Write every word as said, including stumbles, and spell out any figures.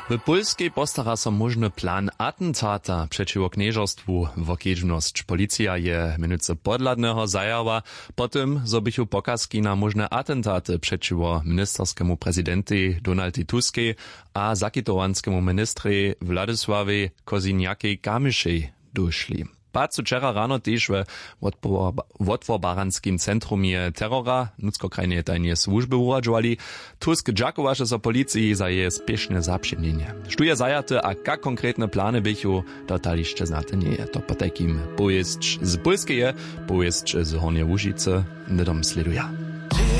W Polskiej postara so možny plan atentata przeciwko knieżostwu w okiedźnosć. Policja je minuce podladnego zajała po tym, zo bychu pokazki na možne atentaty przeciwko ministerskemu prezydenty Donaldy Tuskiej a zakitowanskemu ministry Władysławie Kosiniakiej-Kamyszej doszli. Pacu wczera rano też w Otwobaranskim centrum je terrora, nucko-krajnie tajnie służby uradżowali. Tusk dżakowaše so policji za je spieszne zaprzemnienie. Štuje zajaty, a jak konkretne plany bychu, dotaliście znate nie je. To po takim pojeźdź z Polskeje, pojeźdź z Hornie Łužice, nedom sleduje.